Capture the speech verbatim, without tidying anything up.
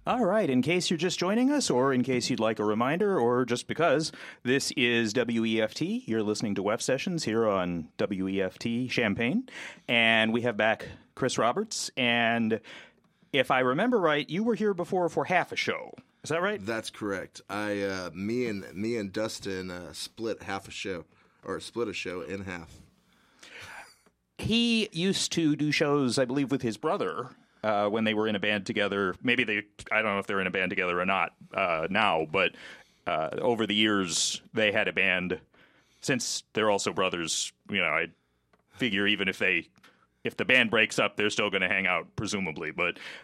All right, in case you're just joining us, or in case you'd like a reminder, or just because, this is W E F T. You're listening to W E F Sessions here on W E F T Champaign, and we have back Chris Roberts, and if I remember right, you were here before for half a show. Is that right? That's correct. I, uh, me and me and Dustin uh, split half a show, or split a show in half. He used to do shows, I believe, with his brother uh, when they were in a band together. Maybe they, I don't know if they're in a band together or not uh, now, but uh, over the years they had a band. Since they're also brothers, you know, I figure even if they, if the band breaks up, they're still going to hang out, presumably. But